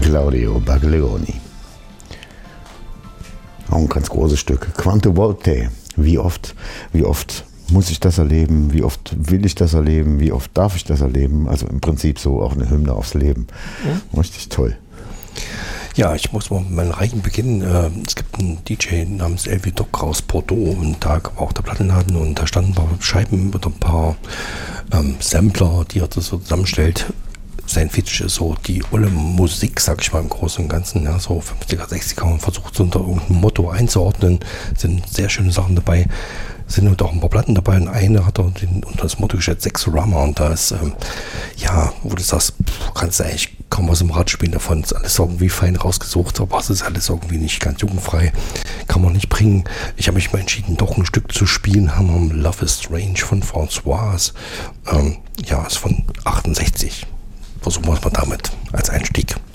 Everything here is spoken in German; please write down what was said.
Claudio Baglioni. Auch ein ganz großes Stück. Quante volte. Wie oft muss ich das erleben? Wie oft will ich das erleben? Wie oft darf ich das erleben? Also im Prinzip so auch eine Hymne aufs Leben. Richtig toll. Ja, ich muss mal mit meinen Reichen beginnen. Es gibt einen DJ namens Elvi Doc aus Bordeaux und da war auch der Plattenladen und da standen ein paar Scheiben mit ein paar Sampler, die er so zusammenstellt. Sein Fetisch ist so die olle Musik, sag ich mal im Großen und Ganzen, ja, so 50er, 60er und versucht es unter irgendeinem Motto einzuordnen. Sind sehr schöne Sachen dabei. Sind und auch ein paar Platten dabei und eine hat er unter das Motto gestellt, Sexorama, und da ist, wo du sagst, kannst du eigentlich kaum was im Rad spielen davon, ist alles irgendwie fein rausgesucht, aber es ist alles irgendwie nicht ganz jugendfrei, kann man nicht bringen. Ich habe mich mal entschieden, doch ein Stück zu spielen, haben wir Love is Strange von Françoise, ist von 68. Versuchen wir es mal damit als Einstieg.